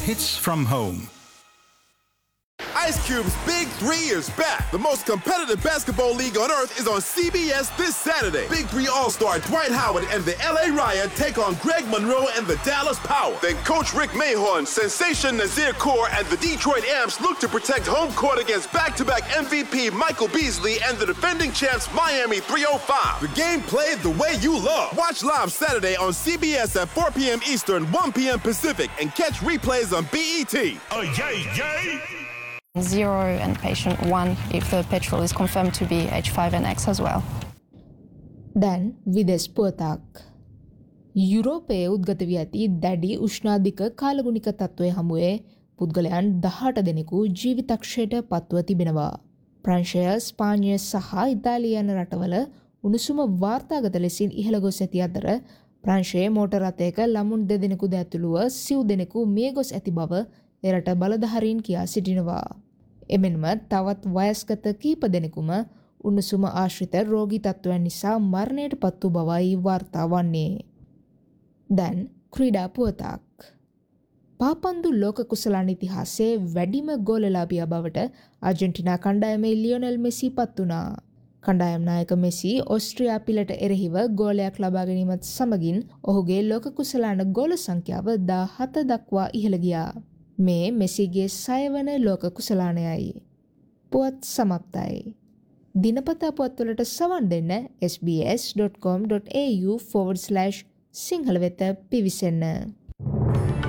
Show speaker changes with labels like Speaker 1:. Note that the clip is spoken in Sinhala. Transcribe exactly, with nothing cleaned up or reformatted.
Speaker 1: hits from home.
Speaker 2: Ice Cube's Big Three is back. The most competitive basketball league on earth is on C B S this Saturday. Big Three All-Star Dwight Howard and the L A Riot take on Greg Monroe and the Dallas Power. Then Coach Rick Mahorn, Sensation Nazir Kaur, and the Detroit Amps look to protect home court against back-to-back M V P Michael Beasley and the defending champs Miami three oh five. The game played the way you love. Watch live Saturday on C B S at four p.m. Eastern, one p.m. Pacific, and catch replays on B E T.
Speaker 1: Oh, yay, yay!
Speaker 3: Zero and patient one if the petrol is confirmed to be H five N X as well.
Speaker 4: දැන් විදෙස් පුවතක්. යුරෝපයේ උද්ගත වී ඇති දැඩි උෂ්ණාධික කාලගුණික තත්ත්වය හමුවේ පුද්ගලයන් දහඅට දෙනෙකු ජීවිතක්ෂයට පත්ව තිබෙනවා. ප්‍රංශය, ස්පාඤ්ඤය සහ ඉතාලිය යන රටවල උණුසුම වාර්තාගත ලෙසින් ඉහළ ගොස් ඇති අතර ප්‍රංශයේ මෝටර් රථයක ළමුන් දෙදෙනෙකු ද ඇතුළුව සිව් දෙනෙකු මිය ගොස් ඇති බව එරට බලධාරීන් කියා සිටිනවා. එමෙන්ම තවත් වයස්ගත කීප දෙනෙකුම උණුසුම ආශ්‍රිත රෝගී තත්ත්වයන් නිසා මරණයට පත් වූ බවයි වාර්තා වන්නේ. දැන් ක්‍රීඩා පුවතක්. පාපන්දු ලෝක කුසලාන ඉතිහාසයේ වැඩිම ගෝලලාභියා බවට ආජන්ටිනා කණ්ඩායමේ ලියොනෙල් මෙසි පත් වුණා. කණ්ඩායම් නායක මෙසි ඕස්ට්‍රියා පිලට එරෙහිව ගෝලයක් ලබා ගැනීමත් සමගින් ඔහුගේ ලෝක කුසලාන ගෝල සංඛ්‍යාව දාහත දක්වා ඉහළ ගියා. මේ මෙසිගේ සයවන ලෝක කුසලානයයි. පුවත් සමප්තයි. දිනපතා පුවත්වලට සවන් දෙන්න s b s dot com dot a u forward slash Sinhala වෙත පිවිසෙන්න.